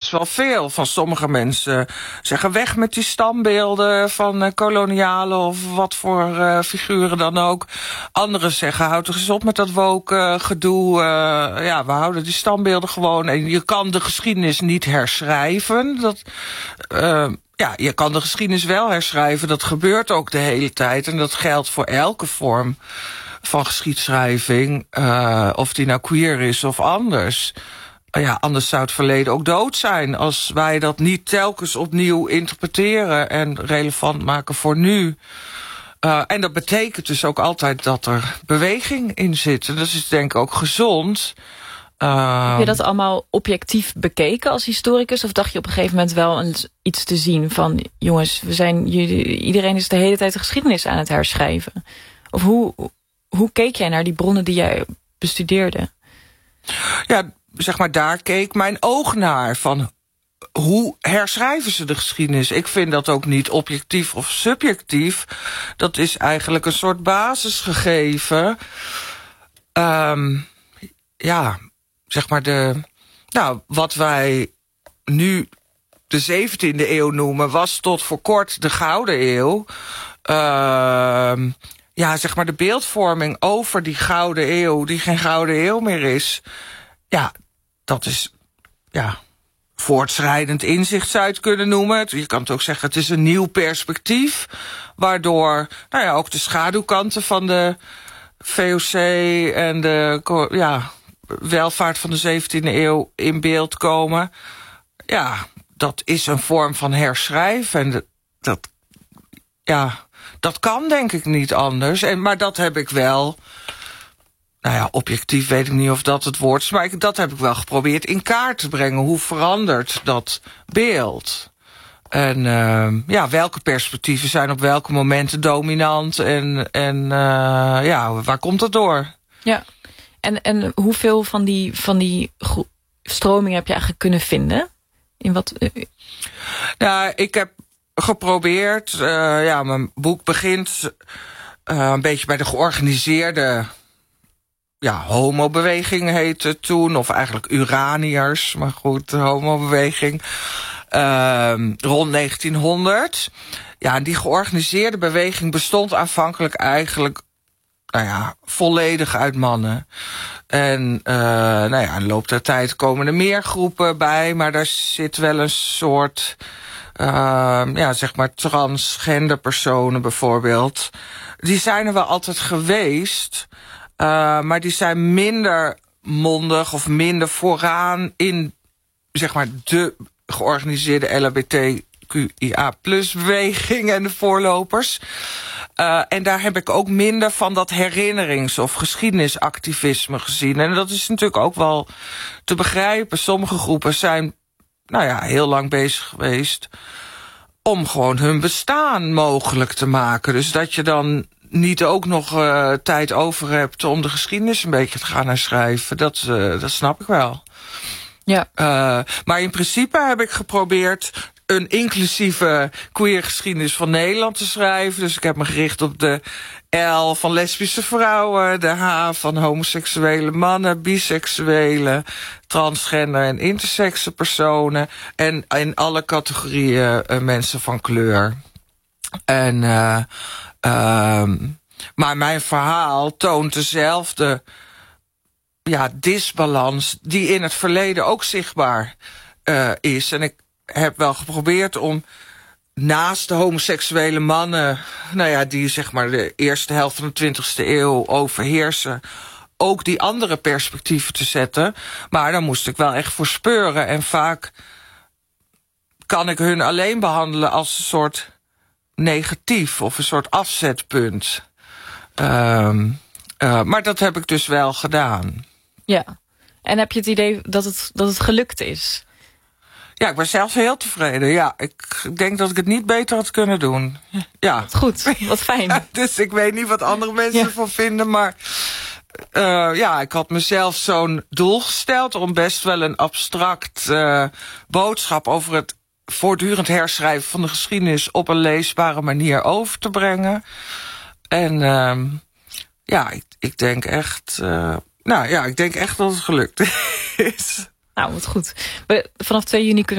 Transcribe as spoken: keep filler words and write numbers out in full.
best wel veel. Van sommige mensen zeggen weg met die standbeelden van uh, kolonialen of wat voor uh, figuren dan ook. Anderen zeggen houd toch eens op met dat woke uh, gedoe. Uh, ja, we houden die standbeelden gewoon. En je kan de geschiedenis niet herschrijven. Dat, uh, ja, je kan de geschiedenis wel herschrijven. Dat gebeurt ook de hele tijd. En dat geldt voor elke vorm van geschiedschrijving, uh, of die nou queer is of anders. Uh, ja, anders zou het verleden ook dood zijn als wij dat niet telkens opnieuw interpreteren en relevant maken voor nu. Uh, en dat betekent dus ook altijd dat er beweging in zit. En dat is denk ik ook gezond. Uh, Heb je dat allemaal objectief bekeken als historicus? Of dacht je op een gegeven moment wel eens iets te zien van jongens, we zijn, iedereen is de hele tijd de geschiedenis aan het herschrijven? Of hoe... Hoe keek jij naar die bronnen die jij bestudeerde? Ja, zeg maar, daar keek mijn oog naar. Van hoe herschrijven ze de geschiedenis? Ik vind dat ook niet objectief of subjectief. Dat is eigenlijk een soort basisgegeven. Um, ja, zeg maar de... Nou, wat wij nu de zeventiende eeuw noemen, was tot voor kort de Gouden Eeuw. Uh, ja, zeg maar de beeldvorming over die Gouden Eeuw, die geen Gouden Eeuw meer is. Ja, dat is, ja, voortschrijdend inzicht zou je het kunnen noemen. Je kan het ook zeggen, het is een nieuw perspectief, waardoor, nou ja, ook de schaduwkanten van de V O C en de, ja, welvaart van de zeventiende eeuw in beeld komen. Ja, dat is een vorm van herschrijven. En dat, dat, ja, dat kan denk ik niet anders. En, maar dat heb ik wel, nou ja, objectief weet ik niet of dat het woord is, maar ik, dat heb ik wel geprobeerd in kaart te brengen. Hoe verandert dat beeld? En uh, ja, welke perspectieven zijn op welke momenten dominant? En, en uh, ja, waar komt dat door? Ja, en, en hoeveel van die, van die stromingen heb je eigenlijk kunnen vinden? In wat? Uh... Nou, ik heb geprobeerd, uh, ja, mijn boek begint uh, een beetje bij de georganiseerde, ja, homobeweging heette het toen, of eigenlijk Uraniërs, maar goed, de homobeweging, uh, rond negentienhonderd. Ja, die georganiseerde beweging bestond aanvankelijk eigenlijk, nou ja, volledig uit mannen. En uh, nou ja, in de loop der tijd komen er meer groepen bij, maar daar zit wel een soort, uh, ja, zeg maar transgender personen bijvoorbeeld. Die zijn er wel altijd geweest, uh, maar die zijn minder mondig of minder vooraan in, zeg maar, de georganiseerde L H B T Q I A plus beweging en de voorlopers. Uh, en daar heb ik ook minder van dat herinnerings- of geschiedenisactivisme gezien. En dat is natuurlijk ook wel te begrijpen. Sommige groepen zijn, nou ja, heel lang bezig geweest om gewoon hun bestaan mogelijk te maken. Dus dat je dan niet ook nog uh, tijd over hebt om de geschiedenis een beetje te gaan herschrijven, dat, uh, dat snap ik wel. Ja. Uh, maar in principe heb ik geprobeerd een inclusieve queer geschiedenis van Nederland te schrijven. Dus ik heb me gericht op de L van lesbische vrouwen, de H van homoseksuele mannen, biseksuele, transgender en intersexe personen en in alle categorieën uh, mensen van kleur. En uh, uh, maar mijn verhaal toont dezelfde, ja, disbalans die in het verleden ook zichtbaar uh, is. En ik heb wel geprobeerd om naast de homoseksuele mannen, nou ja, die zeg maar de eerste helft van de twintigste eeuw overheersen, ook die andere perspectieven te zetten. Maar daar moest ik wel echt voor speuren. En vaak kan ik hun alleen behandelen als een soort negatief of een soort afzetpunt. Um, uh, maar dat heb ik dus wel gedaan. Ja, en heb je het idee dat het, dat het gelukt is? Ja, ik ben zelf heel tevreden. Ja, ik denk dat ik het niet beter had kunnen doen. Ja. Goed, wat fijn. Dus ik weet niet wat andere mensen ja. ervan vinden, maar uh, ja, ik had mezelf zo'n doel gesteld om best wel een abstract uh, boodschap over het voortdurend herschrijven van de geschiedenis op een leesbare manier over te brengen. En uh, ja, ik, ik denk echt, uh, nou ja, ik denk echt dat het gelukt is. Nou, wat goed. We, vanaf twee juni kunnen